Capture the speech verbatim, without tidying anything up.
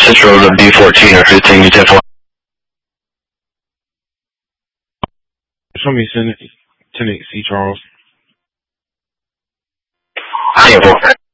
Central to B fourteen or fifteen, you ten four. Show me Lieutenant C. Charles. ten four.